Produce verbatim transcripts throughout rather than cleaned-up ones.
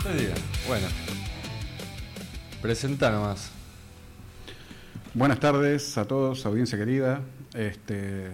Te diga. Bueno. Presenta nomás. Buenas tardes a todos, audiencia querida. Este,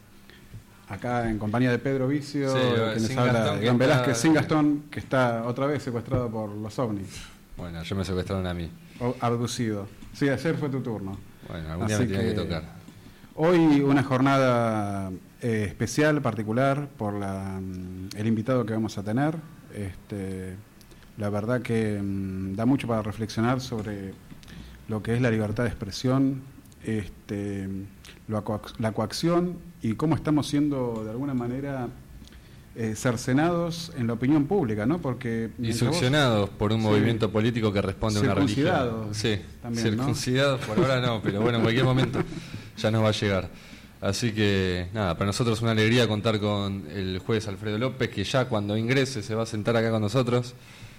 acá en compañía de Pedro Vicio, sí, que nos habla de Iván Velázquez, sin Gastón, que está otra vez secuestrado por los ovnis. Bueno, yo me secuestraron a mí. O abducido. Sí, ayer fue tu turno. Bueno, algún día me tiene que, que tocar. Hoy una jornada eh, especial, particular, por la, el invitado que vamos a tener. Este, la verdad que mmm, da mucho para reflexionar sobre lo que es la libertad de expresión, este, la, coac- la coacción y cómo estamos siendo de alguna manera eh, cercenados en la opinión pública, ¿no? Porque y succionados vos, por un sí, movimiento político que responde a una religión. Sí, también, circuncidados, ¿no? Por ahora no, pero bueno, en cualquier momento ya nos va a llegar. Así que nada, para nosotros es una alegría contar con el juez Alfredo López, que ya cuando ingrese se va a sentar acá con nosotros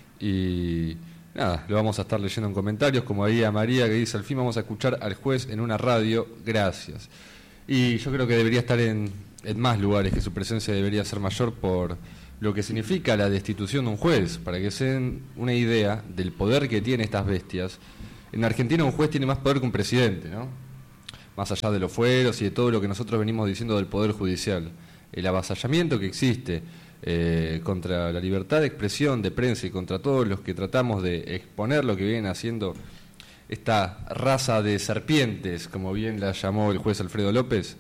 y nada, lo vamos a estar leyendo en comentarios, como ahí a María que dice, al fin vamos a escuchar al juez en una radio, gracias. Y yo creo que debería estar en, en más lugares, que su presencia debería ser mayor por lo que significa la destitución de un juez, para que se den una idea del poder que tienen estas bestias. En Argentina un juez tiene más poder que un presidente, ¿no? Más allá de los fueros y de todo lo que nosotros venimos diciendo del Poder Judicial. El avasallamiento que existe eh, contra la libertad de expresión, de prensa y contra todos los que tratamos de exponer lo que vienen haciendo esta raza de serpientes, como bien la llamó el juez Alfredo López.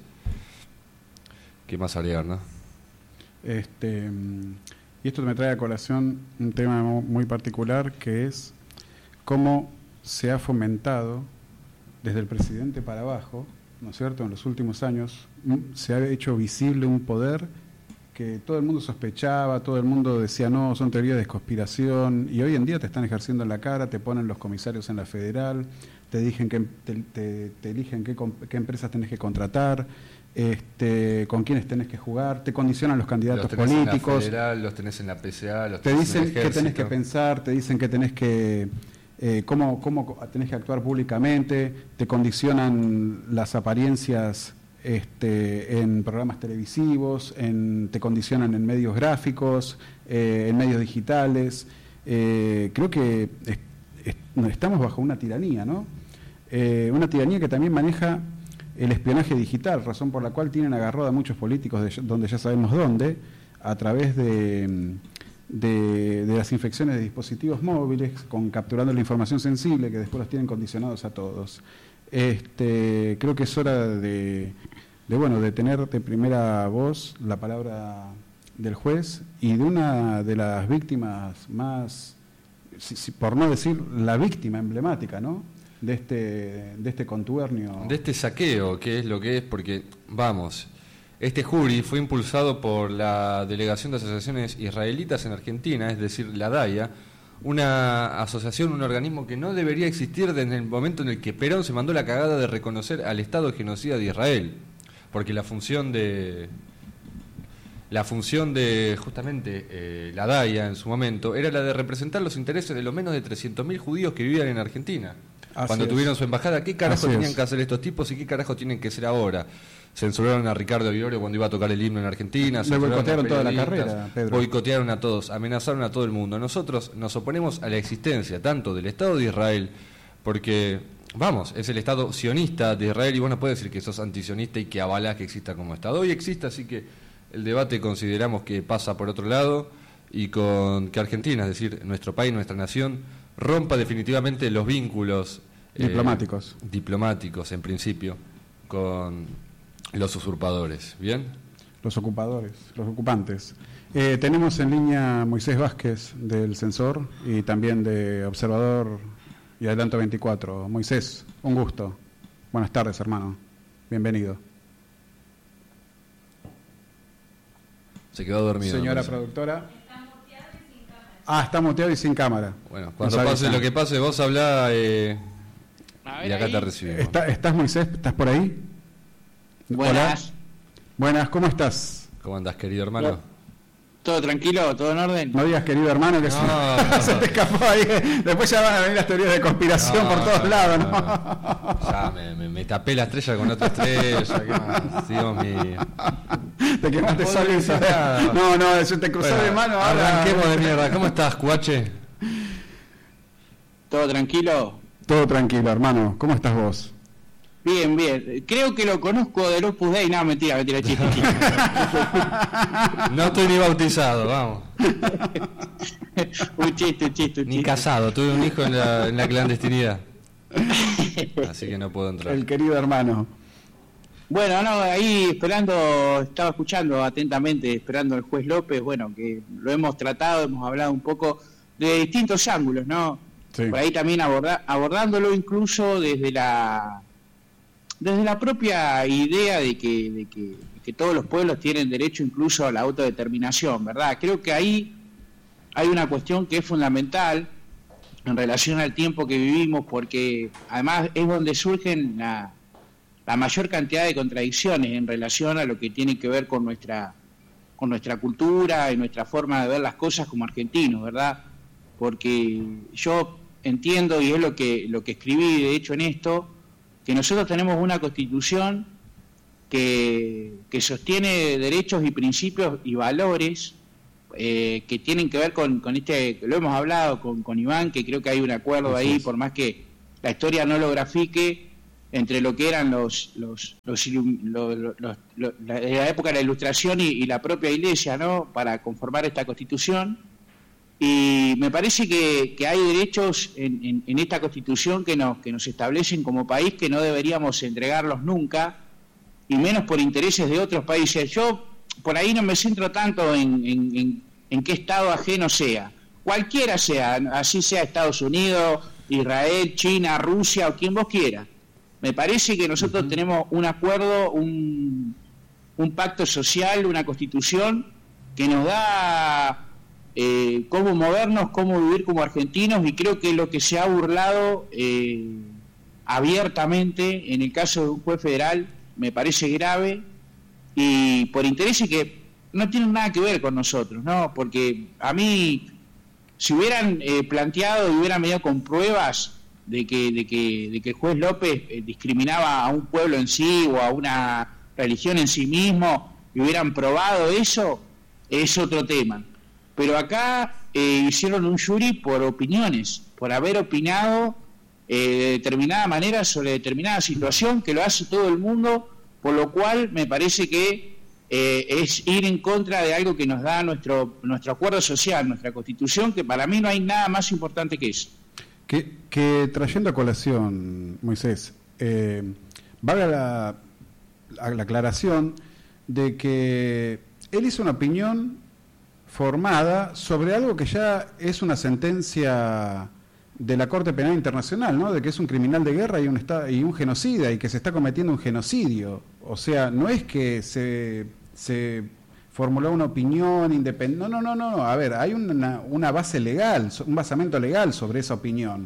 ¿Qué más agregar, no? Este, y esto me trae a colación un tema muy particular, que es cómo se ha fomentado desde el presidente para abajo, ¿no es cierto?, en los últimos años, se ha hecho visible un poder que todo el mundo sospechaba, todo el mundo decía, no, son teorías de conspiración, y hoy en día te están ejerciendo en la cara, te ponen los comisarios en la federal, te, dicen que, te, te, te eligen qué, qué empresas tenés que contratar, este, con quiénes tenés que jugar, te condicionan los candidatos los tenés políticos. En la federal, los tenés en la P C A, los te tenés dicen en el qué tenés que pensar, te dicen que tenés que... Eh, cómo, cómo tenés que actuar públicamente, te condicionan las apariencias este, en programas televisivos, en, te condicionan en medios gráficos, eh, en medios digitales. Eh, creo que es, es, estamos bajo una tiranía, ¿no? Eh, una tiranía que también maneja el espionaje digital, razón por la cual tienen agarrado a muchos políticos de donde ya sabemos dónde, a través de... De, de las infecciones de dispositivos móviles, con capturando la información sensible que después los tienen condicionados a todos. Este, creo que es hora de, de bueno de tener de primera voz la palabra del juez y de una de las víctimas más, si, si, por no decir la víctima emblemática, ¿no?, de este de este contubernio, de este saqueo, que es lo que es, porque vamos. Este jury fue impulsado por la Delegación de Asociaciones Israelitas en Argentina, es decir, la D A I A, una asociación, un organismo que no debería existir desde el momento en el que Perón se mandó la cagada de reconocer al Estado genocida de Israel, porque la función de la función de justamente eh, la D A I A en su momento era la de representar los intereses de los menos de trescientos mil judíos que vivían en Argentina. Así Cuando es. tuvieron su embajada, ¿qué carajo Así tenían es. que hacer estos tipos y qué carajo tienen que ser ahora? Censuraron a Ricardo Iorio cuando iba a tocar el himno en Argentina, le boicotearon toda la carrera, Pedro. Boicotearon a todos, amenazaron a todo el mundo. Nosotros nos oponemos a la existencia tanto del Estado de Israel, porque, vamos, es el Estado sionista de Israel y vos no podés decir que sos antisionista y que avalás que exista como Estado. Hoy existe, así que el debate consideramos que pasa por otro lado y con que Argentina, es decir, nuestro país, nuestra nación, rompa definitivamente los vínculos diplomáticos, eh, diplomáticos en principio, con los usurpadores, ¿bien? Los ocupadores, los ocupantes. Eh, tenemos en línea a Moisés Vázquez del Censor y también de Observador y Adelanto veinticuatro. Moisés, un gusto. Buenas tardes, hermano. Bienvenido. Se quedó dormido. Señora productora. Está muteado y sin cámara. Ah, está muteado y sin cámara. Bueno, cuando Nos pase avisa. Lo que pase, vos hablá eh, y acá ahí. Te recibimos. ¿Está, ¿Estás, Moisés? ¿Estás por ahí? Buenas. Hola. Buenas, ¿cómo estás? ¿Cómo andás, querido hermano? ¿Todo tranquilo? ¿Todo en orden? No digas querido hermano, que no, se, se te escapó ahí. Después ya van a venir las teorías de conspiración no, por todos no, lados, ¿no? no. Ya me, me, me tapé la estrella con otra estrella. ¿Qué más? Dios mío. Te quemaste solo y nada. No, no, eso te cruzó bueno, de mano. Arranquemos de mierda. ¿Cómo estás, Cuache? ¿Todo tranquilo? Todo tranquilo, hermano. ¿Cómo estás vos? Bien, bien. Creo que lo conozco del Opus Dei. No, mentira, mentira, chiste, chiste. No estoy ni bautizado, vamos. un chiste, un chiste, un Ni chiste. casado, tuve un hijo en la, en la clandestinidad. Así que no puedo entrar. El querido hermano. Bueno, no, ahí esperando, estaba escuchando atentamente, esperando al juez López, bueno, que lo hemos tratado, hemos hablado un poco de distintos ángulos, ¿no? Sí. Por ahí también aborda, abordándolo incluso desde la desde la propia idea de que, de que, de que todos los pueblos tienen derecho incluso a la autodeterminación, ¿verdad? Creo que ahí hay una cuestión que es fundamental en relación al tiempo que vivimos, porque además es donde surgen la, la mayor cantidad de contradicciones en relación a lo que tiene que ver con nuestra con nuestra cultura y nuestra forma de ver las cosas como argentinos, ¿verdad? Porque yo entiendo, y es lo que lo que escribí de hecho en esto, que nosotros tenemos una constitución que, que sostiene derechos y principios y valores eh, que tienen que ver con, con este, lo hemos hablado con, con Iván, que creo que hay un acuerdo ahí, por más que la historia no lo grafique, entre lo que eran los, los, los, los, los, los la, la época de la Ilustración y, y la propia Iglesia, ¿no?, para conformar esta constitución. Y me parece que, que hay derechos en, en, en esta Constitución que nos, que nos establecen como país que no deberíamos entregarlos nunca, y menos por intereses de otros países. Yo por ahí no me centro tanto en, en, en, en qué Estado ajeno sea, cualquiera sea, así sea Estados Unidos, Israel, China, Rusia o quien vos quiera. Me parece que nosotros uh-huh. tenemos un acuerdo, un, un pacto social, una Constitución que nos da... Eh, cómo movernos, cómo vivir como argentinos, y creo que lo que se ha burlado eh, abiertamente en el caso de un juez federal me parece grave, y por intereses que no tienen nada que ver con nosotros, ¿no? Porque a mí, si hubieran eh, planteado y hubieran venido con pruebas de que, de que, de que el juez López eh, discriminaba a un pueblo en sí o a una religión en sí mismo, y hubieran probado eso, es otro tema. Pero acá eh, hicieron un jury por opiniones, por haber opinado eh, de determinada manera sobre determinada situación, que lo hace todo el mundo, por lo cual me parece que eh, es ir en contra de algo que nos da nuestro nuestro acuerdo social, nuestra Constitución, que para mí no hay nada más importante que eso. Que, que trayendo a colación, Moisés, eh, valga la, la, la aclaración de que él hizo una opinión formada sobre algo que ya es una sentencia de la Corte Penal Internacional, ¿no? De que es un criminal de guerra y un esta- y un genocida, y que se está cometiendo un genocidio. O sea, no es que se, se formuló una opinión independiente. No, no, no, no. A ver, hay una, una base legal, un basamento legal sobre esa opinión.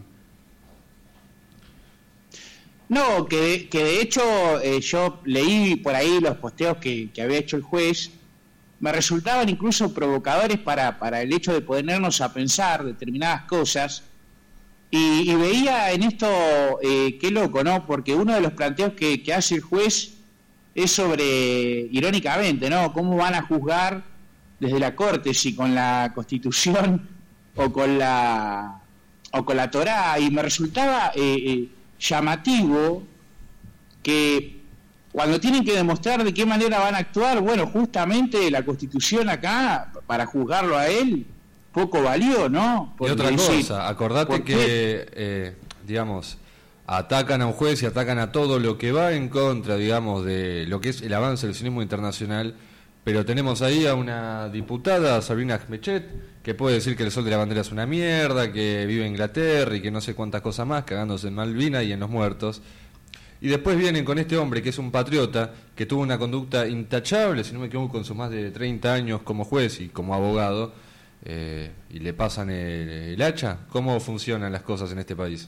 No, que, que de hecho eh, yo leí por ahí los posteos que, que había hecho el juez. Me resultaban incluso provocadores para, para el hecho de ponernos a pensar determinadas cosas, y, y veía en esto, eh, qué loco, ¿no? Porque uno de los planteos que, que hace el juez es sobre, irónicamente, ¿no?, cómo van a juzgar desde la Corte, si con la Constitución o con la o con la Torá, y me resultaba eh, eh, llamativo que cuando tienen que demostrar de qué manera van a actuar, bueno, justamente la Constitución acá, para juzgarlo a él, poco valió, ¿no? Porque, y otra cosa, acordate que, eh, digamos, atacan a un juez y atacan a todo lo que va en contra, digamos, de lo que es el avance del sionismo internacional, pero tenemos ahí a una diputada, Sabrina Ahmedchet, que puede decir que el sol de la bandera es una mierda, que vive en Inglaterra y que no sé cuántas cosas más, cagándose en Malvinas y en los muertos. Y después vienen con este hombre que es un patriota, que tuvo una conducta intachable, si no me equivoco, con sus más de treinta años como juez y como abogado, eh, y le pasan el, el hacha. ¿Cómo funcionan las cosas en este país?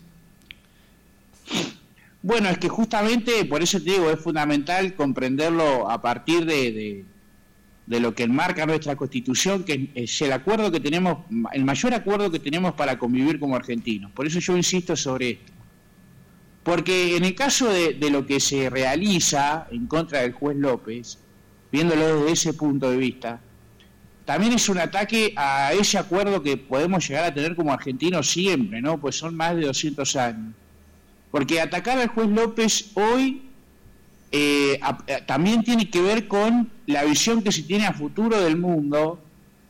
Bueno, es que justamente, por eso te digo, es fundamental comprenderlo a partir de, de, de lo que enmarca nuestra Constitución, que es el acuerdo que tenemos, el mayor acuerdo que tenemos para convivir como argentinos. Por eso yo insisto sobre esto. Porque en el caso de, de lo que se realiza en contra del juez López, viéndolo desde ese punto de vista, también es un ataque a ese acuerdo que podemos llegar a tener como argentinos siempre, ¿no? Pues son más de doscientos años. Porque atacar al juez López hoy eh, a, a, también tiene que ver con la visión que se tiene a futuro del mundo,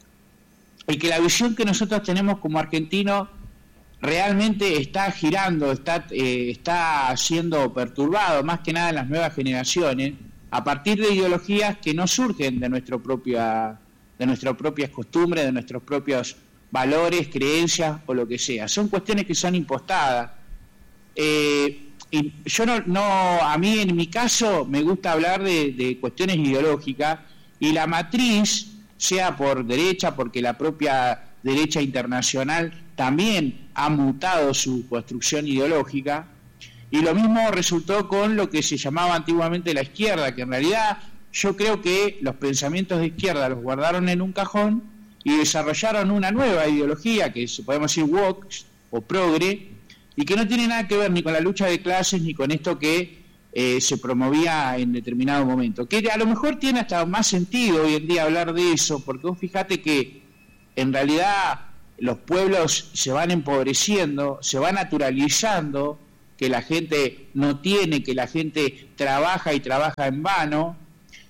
y que la visión que nosotros tenemos como argentinos realmente está girando, está, eh, está siendo perturbado, más que nada en las nuevas generaciones, a partir de ideologías que no surgen de nuestro propia, de nuestras propias costumbres, de nuestros propios valores, creencias o lo que sea. Son cuestiones que son impostadas. Eh, y yo no, no, a mí en mi caso me gusta hablar de, de cuestiones ideológicas, y la matriz, sea por derecha, porque la propia derecha internacional también ha mutado su construcción ideológica, y lo mismo resultó con lo que se llamaba antiguamente la izquierda, que en realidad yo creo que los pensamientos de izquierda los guardaron en un cajón y desarrollaron una nueva ideología que podemos decir woke o progre, y que no tiene nada que ver ni con la lucha de clases ni con esto que eh, se promovía en determinado momento, que a lo mejor tiene hasta más sentido hoy en día hablar de eso, porque vos fíjate que en realidad los pueblos se van empobreciendo, se va naturalizando que la gente no tiene, que la gente trabaja y trabaja en vano,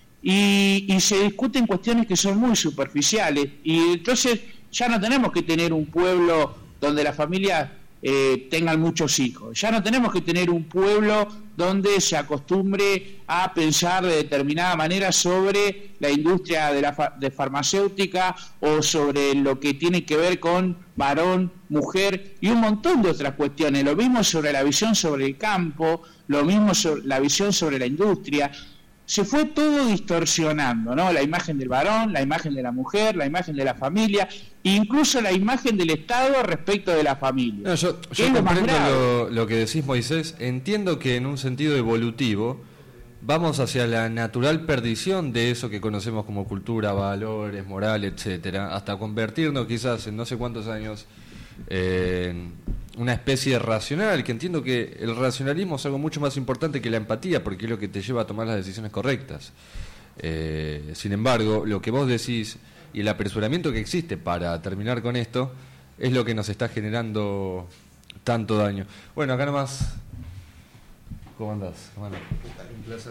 y, y se discuten cuestiones que son muy superficiales, y entonces ya no tenemos que tener un pueblo donde la familia eh, tengan muchos hijos, ya no tenemos que tener un pueblo donde se acostumbre a pensar de determinada manera sobre la industria de la fa- de farmacéutica, o sobre lo que tiene que ver con varón, mujer y un montón de otras cuestiones. Lo mismo sobre la visión sobre el campo, lo mismo sobre la visión sobre la industria. Se fue todo distorsionando, ¿no? La imagen del varón, la imagen de la mujer, la imagen de la familia, incluso la imagen del Estado respecto de la familia. No, yo yo comprendo lo, lo que decís, Moisés. Entiendo que en un sentido evolutivo vamos hacia la natural perdición de eso que conocemos como cultura, valores, moral, etcétera, hasta convertirnos quizás en no sé cuántos años eh, en una especie de racional, que entiendo que el racionalismo es algo mucho más importante que la empatía, porque es lo que te lleva a tomar las decisiones correctas. Eh, sin embargo, lo que vos decís y el apresuramiento que existe para terminar con esto es lo que nos está generando tanto daño. Bueno, acá nomás. ¿Cómo andás? Bueno, un placer.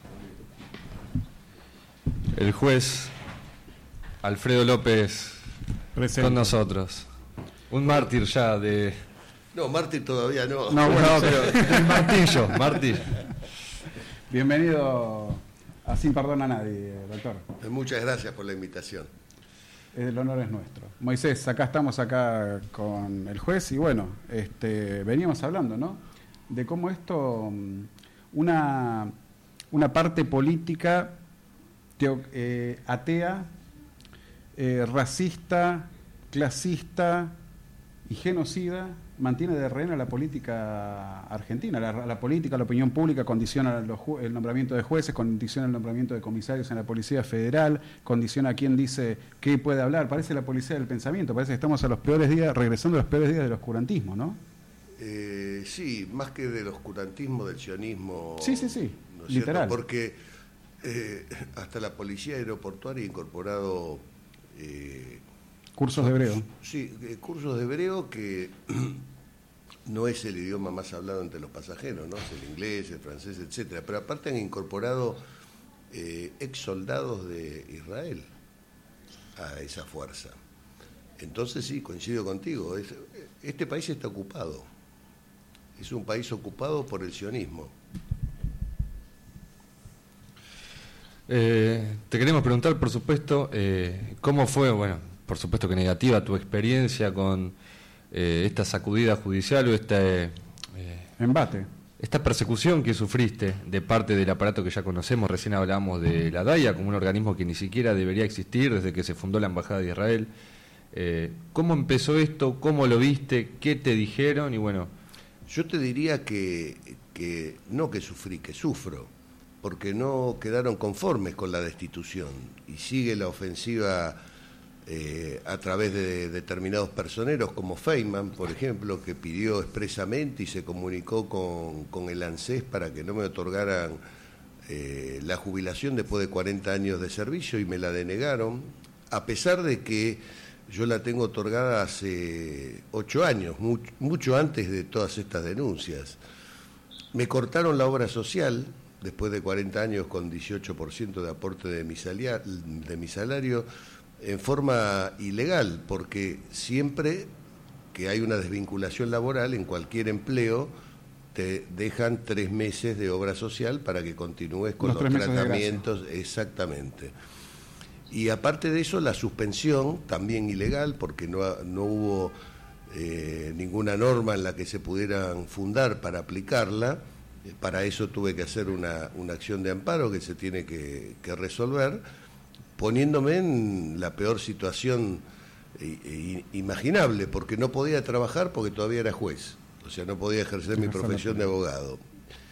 El juez Alfredo López presente con nosotros. Un mártir ya de... No, mártir todavía no. No, bueno, no, pero el martillo, martillo. Bienvenido a Sin Perdón a Nadie, doctor. Muchas gracias por la invitación. El honor es nuestro. Moisés, acá estamos acá con el juez y bueno, este, veníamos hablando, ¿no? De cómo esto, una, una parte política teo, eh, atea, eh, racista, clasista y genocida mantiene de rehén a la política argentina. La, la política, la opinión pública condiciona los ju- el nombramiento de jueces, condiciona el nombramiento de comisarios en la Policía Federal, condiciona a quién dice qué puede hablar. Parece la policía del pensamiento, parece que estamos a los peores días, regresando a los peores días del oscurantismo, ¿no? Eh, sí, más que del oscurantismo, del sionismo. Sí, sí, sí, ¿no es literal. cierto? Porque eh, hasta la policía aeroportuaria ha incorporado... Eh, cursos de hebreo. Sí, eh, cursos de hebreo que no es el idioma más hablado entre los pasajeros, ¿no? Es el inglés, el francés, etcétera. Pero aparte han incorporado eh, ex soldados de Israel a esa fuerza. Entonces sí, coincido contigo. Es, este país está ocupado. Es un país ocupado por el sionismo. Eh, te queremos preguntar, por supuesto, eh, cómo fue, bueno, por supuesto que negativa, tu experiencia con eh, esta sacudida judicial o este eh, embate, esta persecución que sufriste de parte del aparato que ya conocemos. Recién hablábamos de la D A I A como un organismo que ni siquiera debería existir desde que se fundó la Embajada de Israel. Eh, ¿Cómo empezó esto? ¿Cómo lo viste? ¿Qué te dijeron? Y bueno, yo te diría que, que no que sufrí, que sufro, porque no quedaron conformes con la destitución y sigue la ofensiva eh, a través de determinados personeros como Feynman, por ejemplo, que pidió expresamente y se comunicó con, con el ANSES para que no me otorgaran eh, la jubilación después de cuarenta años de servicio y me la denegaron. a pesar de que yo la tengo otorgada hace ocho años, mucho, mucho antes de todas estas denuncias. Me cortaron la obra social, después de cuarenta años con dieciocho por ciento de aporte de mi, salia, de mi salario, en forma ilegal, porque siempre que hay una desvinculación laboral en cualquier empleo, te dejan tres meses de obra social para que continúes con los, los tratamientos. Exactamente. Y aparte de eso, la suspensión, también ilegal, porque no, no hubo eh, ninguna norma en la que se pudieran fundar para aplicarla. Para eso tuve que hacer una, una acción de amparo que se tiene que, que resolver, poniéndome en la peor situación eh, imaginable, porque no podía trabajar porque todavía era juez, o sea, no podía ejercer mi profesión de abogado.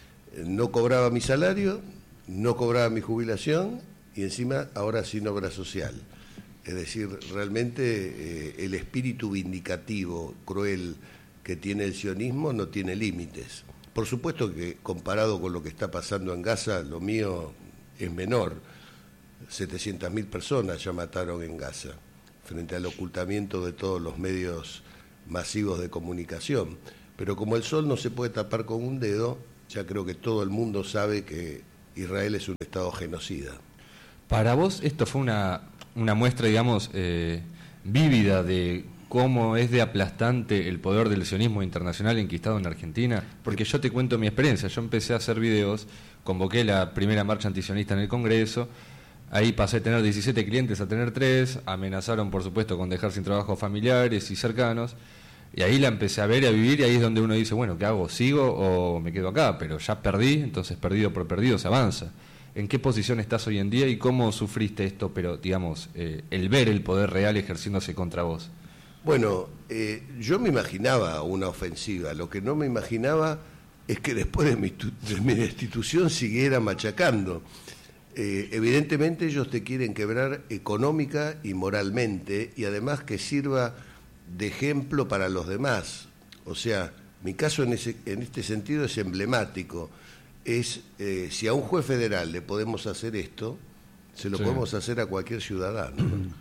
No cobraba mi salario, no cobraba mi jubilación, y encima ahora sin obra social. Es decir, realmente eh, el espíritu vindicativo, cruel que tiene el sionismo no tiene límites. Por supuesto que comparado con lo que está pasando en Gaza, lo mío es menor. setecientas mil personas ya mataron en Gaza, frente al ocultamiento de todos los medios masivos de comunicación. Pero como el sol no se puede tapar con un dedo, ya creo que todo el mundo sabe que Israel es un estado genocida. Para vos esto fue una, una muestra, digamos, eh, vívida de cómo es de aplastante el poder del sionismo internacional enquistado en Argentina, porque yo te cuento mi experiencia. Yo empecé a hacer videos, convoqué la primera marcha antisionista en el Congreso, ahí pasé a tener diecisiete clientes a tener tres, amenazaron por supuesto con dejar sin trabajo familiares y cercanos, y ahí la empecé a ver y a vivir, y ahí es donde uno dice, bueno, ¿qué hago? ¿Sigo o me quedo acá? Pero ya perdí, entonces perdido por perdido se avanza. ¿En qué posición estás hoy en día y cómo sufriste esto, pero digamos, eh, el ver el poder real ejerciéndose contra vos? Bueno, eh, yo me imaginaba una ofensiva, lo que no me imaginaba es que después de mi, de mi destitución siguiera machacando. Eh, evidentemente ellos te quieren quebrar económica y moralmente, y además que sirva de ejemplo para los demás. O sea, mi caso en, ese, en este sentido es emblemático. Es eh, si a un juez federal le podemos hacer esto, se lo sí. podemos hacer a cualquier ciudadano.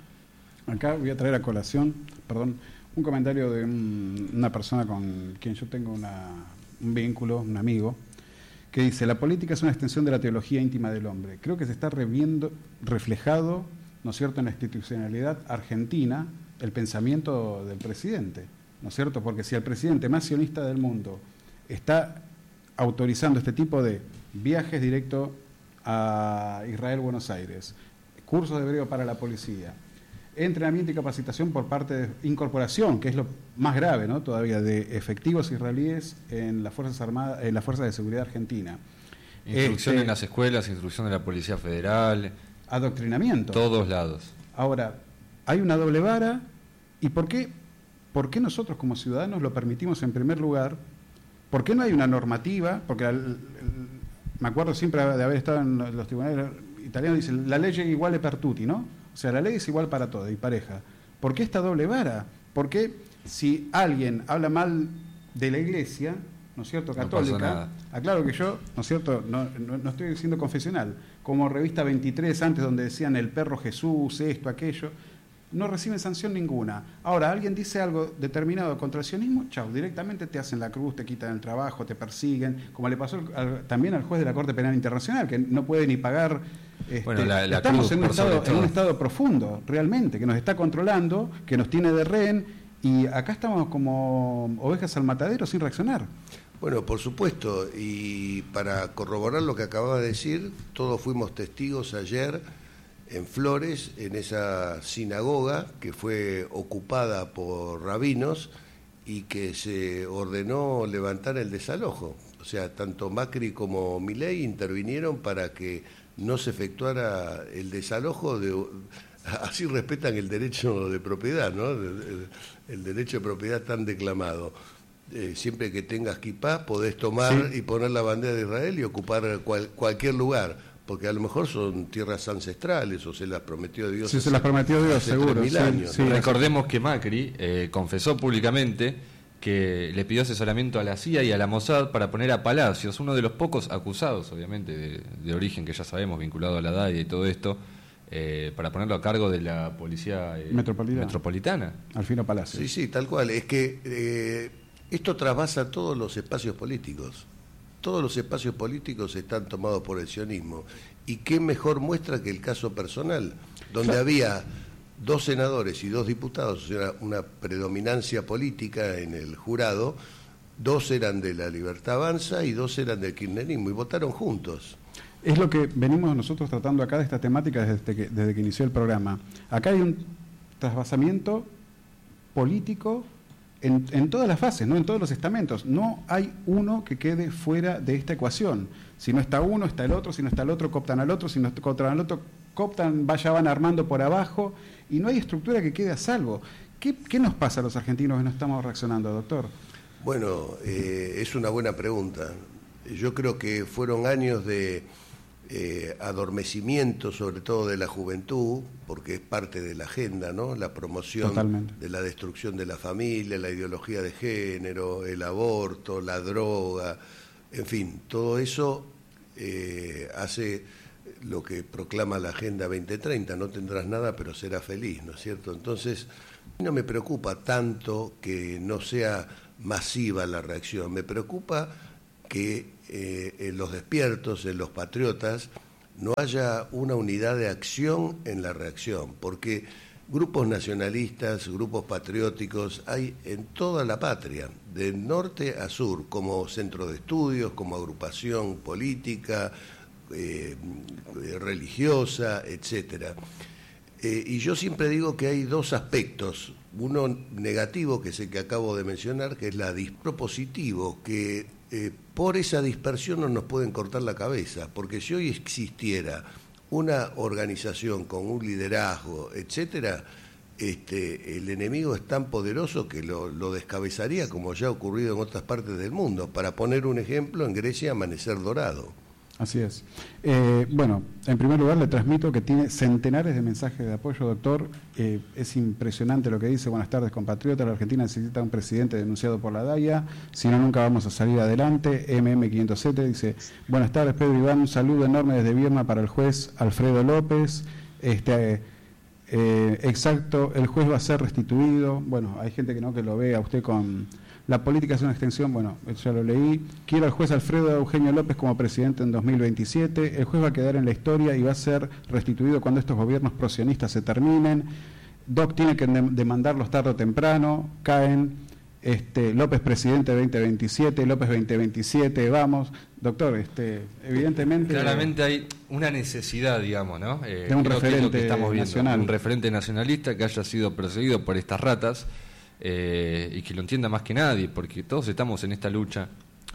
Acá voy a traer a colación, perdón, un comentario de un, una persona con quien yo tengo una, un vínculo, un amigo, que dice: la política es una extensión de la teología íntima del hombre. Creo que se está reviendo, reflejado, ¿no es cierto?, en la institucionalidad argentina, el pensamiento del presidente, ¿no es cierto? Porque si el presidente más sionista del mundo está autorizando este tipo de viajes directos a Israel, Buenos Aires, cursos de hebreo para la policía, entrenamiento y capacitación por parte de incorporación, que es lo más grave, ¿no?, todavía, de efectivos israelíes en las Fuerzas Armadas, en las Fuerzas de Seguridad Argentina. Instrucción este, en las escuelas, instrucción de la Policía Federal. Adoctrinamiento. Todos lados. Ahora, hay una doble vara, ¿y por qué, por qué nosotros como ciudadanos lo permitimos en primer lugar? ¿Por qué no hay una normativa? Porque el, el, me acuerdo siempre de haber estado en los tribunales italianos, dicen, la ley es igual per tutti, ¿no? O sea, la ley es igual para todo y pareja. ¿Por qué esta doble vara? Porque si alguien habla mal de la iglesia, ¿no es cierto?, católica, no aclaro que yo, ¿no es cierto?, no, no, no estoy siendo confesional, como Revista veintitrés antes, donde decían el perro Jesús, esto, aquello, no reciben sanción ninguna. Ahora, alguien dice algo determinado contra el sionismo, chau, directamente te hacen la cruz, te quitan el trabajo, te persiguen, como le pasó al, también al juez de la Corte Penal Internacional, que no puede ni pagar. Este, bueno, la, la estamos cruz, en, un estado, en un estado profundo, realmente, que nos está controlando, que nos tiene de rehén, y acá estamos como ovejas al matadero sin reaccionar. Bueno, por supuesto, y para corroborar lo que acababa de decir, todos fuimos testigos ayer en Flores, en esa sinagoga que fue ocupada por rabinos y que se ordenó levantar el desalojo. O sea, tanto Macri como Milei intervinieron para que no se efectuara el desalojo, de, así respetan el derecho de propiedad, ¿no? El, el derecho de propiedad tan declamado. Eh, siempre que tengas kipá podés tomar sí. y poner la bandera de Israel y ocupar cual, cualquier lugar, porque a lo mejor son tierras ancestrales o se las prometió Dios. Sí, hace, se las prometió Dios, seguro. Mil años, sí, ¿no? Sí. Recordemos que Macri eh, confesó públicamente que le pidió asesoramiento a la C I A y a la Mossad para poner a Palacios, uno de los pocos acusados, obviamente, de, de origen que ya sabemos, vinculado a la D A I y todo esto, eh, para ponerlo a cargo de la policía eh, metropolitana. metropolitana. Alfino Palacio. Sí, sí, tal cual. Es que eh, esto trasvasa todos los espacios políticos. Todos los espacios políticos están tomados por el sionismo. ¿Y qué mejor muestra que el caso personal, donde claro. había dos senadores y dos diputados, o sea, una predominancia política en el jurado, dos eran de la Libertad Avanza y dos eran del kirchnerismo, y votaron juntos. Es lo que venimos nosotros tratando acá de esta temática desde que, desde que inició el programa. Acá hay un trasvasamiento político en, en todas las fases, ¿no? En todos los estamentos. No hay uno que quede fuera de esta ecuación. Si no está uno, está el otro. Si no está el otro, cooptan al otro. Si no cooptan al otro, cooptan, vaya, van armando por abajo. Y no hay estructura que quede a salvo. ¿Qué, qué nos pasa a los argentinos que no estamos reaccionando, doctor? Bueno, eh, es una buena pregunta. Yo creo que fueron años de eh, adormecimiento, sobre todo de la juventud, porque es parte de la agenda, ¿no? La promoción Totalmente. de la destrucción de la familia, la ideología de género, el aborto, la droga, en fin, todo eso eh, hace lo que proclama la Agenda veinte treinta, no tendrás nada pero serás feliz, ¿no es cierto? Entonces, no me preocupa tanto que no sea masiva la reacción, me preocupa que eh, en los despiertos, en los patriotas, no haya una unidad de acción en la reacción, porque grupos nacionalistas, grupos patrióticos hay en toda la patria, de norte a sur, como centro de estudios, como agrupación política, eh, religiosa, etcétera. Eh, y yo siempre digo que hay dos aspectos, uno negativo, que es el que acabo de mencionar, que es la dispropositivo, que eh, por esa dispersión no nos pueden cortar la cabeza, porque si hoy existiera una organización con un liderazgo, etcétera, este, el enemigo es tan poderoso que lo, lo descabezaría, como ya ha ocurrido en otras partes del mundo. Para poner un ejemplo, en Grecia, Amanecer Dorado. Así es. Eh, bueno, en primer lugar le transmito que tiene centenares de mensajes de apoyo, doctor. Eh, es impresionante lo que dice. Buenas tardes, compatriotas. La Argentina necesita un presidente denunciado por la D A I A, si no, nunca vamos a salir adelante. M M quinientos siete dice, buenas tardes, Pedro Iván, un saludo enorme desde Vierna para el juez Alfredo López. Este, eh, exacto, el juez va a ser restituido. Bueno, hay gente que no que lo ve a usted con... La política es una extensión, bueno, ya lo leí. Quiero al juez Alfredo Eugenio López como presidente en dos mil veintisiete. El juez va a quedar en la historia y va a ser restituido cuando estos gobiernos prosionistas se terminen. Doc tiene que demandarlos tarde o temprano. Caen. Este, López presidente veinte veintisiete, López veinte veintisiete, vamos. Doctor, este, evidentemente... Claramente hay una necesidad, digamos, ¿no? Eh, de un referente que es lo que estamos viendo, nacional. Un referente nacionalista que haya sido perseguido por estas ratas. Eh, y que lo entienda más que nadie, porque todos estamos en esta lucha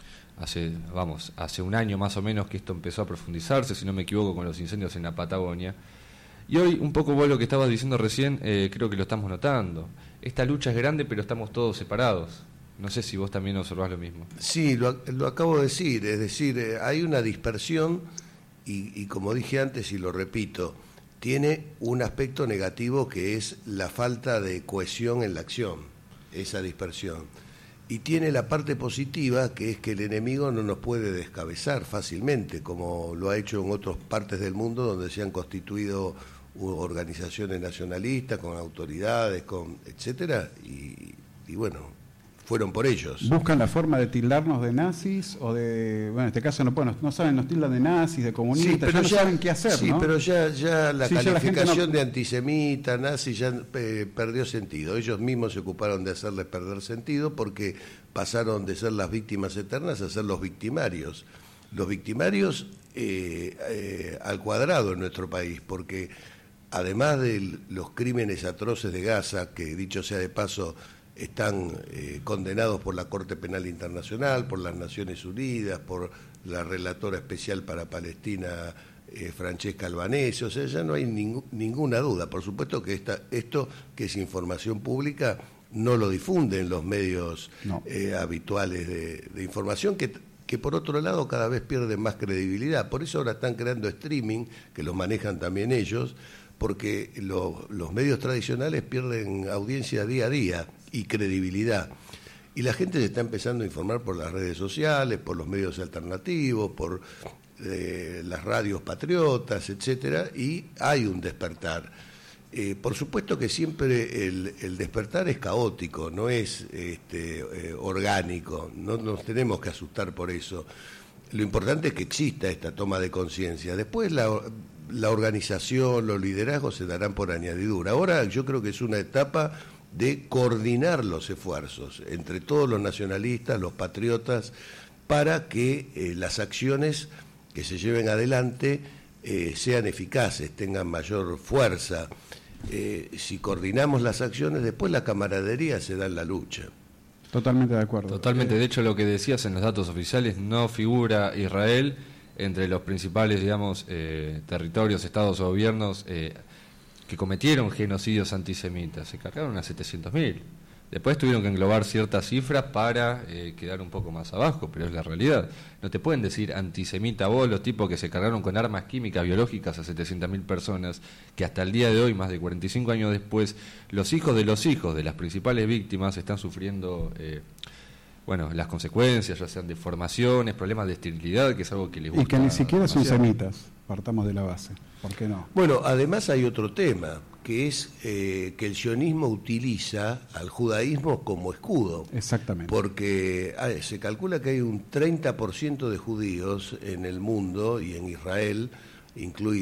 hace, vamos, hace un año más o menos que esto empezó a profundizarse, si no me equivoco, con los incendios en la Patagonia, y hoy un poco vos lo que estabas diciendo recién, eh, creo que lo estamos notando. Esta lucha es grande, pero estamos todos separados. No sé si vos también observás lo mismo. Sí, lo, lo acabo de decir, es decir, eh, hay una dispersión y, y como dije antes y lo repito, tiene un aspecto negativo que es la falta de cohesión en la acción, esa dispersión. Y tiene la parte positiva, que es que el enemigo no nos puede descabezar fácilmente, como lo ha hecho en otras partes del mundo donde se han constituido organizaciones nacionalistas, con autoridades, con etcétera, y, y bueno, fueron por ellos. Buscan la forma de tildarnos de nazis o de, bueno, en este caso no, bueno, no saben, nos tildan de nazis, de comunistas, sí, pero ya no ya, saben qué hacer, sí, ¿no? pero ya, ya la sí, calificación ya la no... de antisemita, nazi, ya eh, perdió sentido. Ellos mismos se ocuparon de hacerles perder sentido porque pasaron de ser las víctimas eternas a ser los victimarios. Los victimarios eh, eh, al cuadrado en nuestro país, porque además de los crímenes atroces de Gaza, que dicho sea de paso, están eh, condenados por la Corte Penal Internacional, por las Naciones Unidas, por la relatora especial para Palestina, eh, Francesca Albanese, o sea, ya no hay ningú, ninguna duda. Por supuesto que esta, esto, que es información pública, no lo difunden los medios no. eh, habituales de, de información, que, que por otro lado cada vez pierden más credibilidad. Por eso ahora están creando streaming, que los manejan también ellos, porque lo, los medios tradicionales pierden audiencia día a día y credibilidad. Y la gente se está empezando a informar por las redes sociales, por los medios alternativos, por de las radios patriotas, etcétera, y hay un despertar. Eh, por supuesto que siempre el, el despertar es caótico, no es este, eh, orgánico, no nos tenemos que asustar por eso. Lo importante es que exista esta toma de conciencia. Después la, la organización, los liderazgos se darán por añadidura. Ahora yo creo que es una etapa de coordinar los esfuerzos entre todos los nacionalistas, los patriotas, para que eh, las acciones que se lleven adelante eh, sean eficaces, tengan mayor fuerza. Eh, si coordinamos las acciones, después la camaradería se da en la lucha. Totalmente de acuerdo. Totalmente. De hecho, lo que decías en los datos oficiales, no figura Israel entre los principales, digamos, eh, territorios, estados o gobiernos eh, que cometieron genocidios antisemitas. Se cargaron a setecientos mil. Después tuvieron que englobar ciertas cifras para eh, quedar un poco más abajo, pero es la realidad. No te pueden decir antisemita vos, los tipos que se cargaron con armas químicas biológicas a setecientas mil personas, que hasta el día de hoy, más de cuarenta y cinco años después, los hijos de los hijos de las principales víctimas están sufriendo eh, bueno, las consecuencias, ya sean deformaciones, problemas de esterilidad, que es algo que les gusta. Y que ni siquiera son demasiado. semitas, partamos de la base. ¿Por qué no? Bueno, además hay otro tema, que es eh, que el sionismo utiliza al judaísmo como escudo. Exactamente. Porque ah, se calcula que hay un treinta por ciento de judíos en el mundo y en Israel, incluido